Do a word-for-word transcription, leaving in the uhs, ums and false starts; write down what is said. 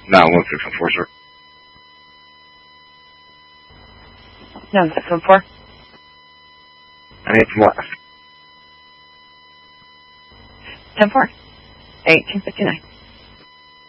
nine one six one four, sir. nine six one four. I need some what? ten four. eighteen fifty-nine.